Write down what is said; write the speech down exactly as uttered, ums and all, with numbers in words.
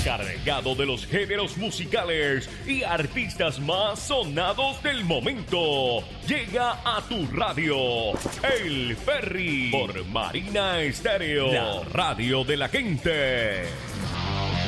cargado de los géneros musicales y artistas más sonados del momento. Llega a tu radio El Ferry por Marina Estéreo, la radio de la gente.